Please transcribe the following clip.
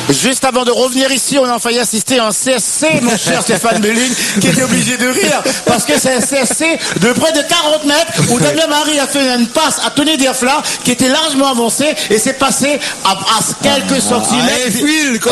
Juste avant de revenir ici, on a failli assister à un CSC, mon cher Stéphane Belling, qui était obligé de rire, parce que c'est un CSC de près de 40 mètres, où Damien Marie a fait une passe à Tony Diafla, qui était largement avancé, et c'est passé à quelques centimètres.